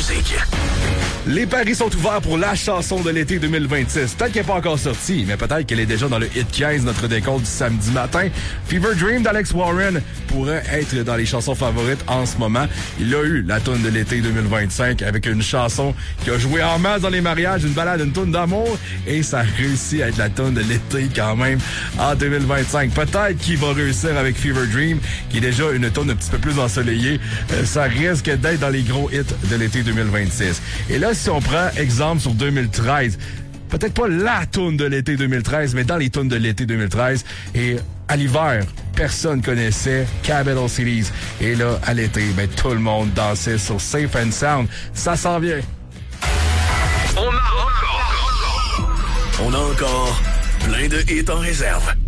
musique. Les paris sont ouverts pour la chanson de l'été 2026. Peut-être qu'elle n'est pas encore sortie, mais peut-être qu'elle est déjà dans le hit 15, notre décompte du samedi matin. Fever Dream d'Alex Warren pourrait être dans les chansons favorites en ce moment. Il a eu la toune de l'été 2025 avec une chanson qui a joué en masse dans les mariages, une balade, une toune d'amour, et ça a réussi à être la toune de l'été quand même en 2025. Peut-être qu'il va réussir avec Fever Dream, qui est déjà une toune un petit peu plus ensoleillée. Ça risque d'être dans les gros hits de l'été 2026. Et là, si on prend exemple sur 2013, peut-être pas la toune de l'été 2013, mais dans les tounes de l'été 2013, et à l'hiver, personne connaissait Capital Cities. Et là, à l'été, ben, tout le monde dansait sur Safe and Sound. Ça s'en vient. On a encore plein de hits en réserve.